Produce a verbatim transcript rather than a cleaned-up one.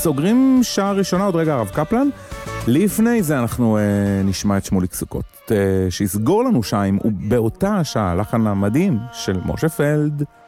סוגרים שעה ראשונה, עוד רגע הרב קפלן. לפני זה אנחנו אה, נשמע את שמוליק סוכות, אה, שיסגור לנו שיים, ובאותה השעה לחן המדהים של משה פלד.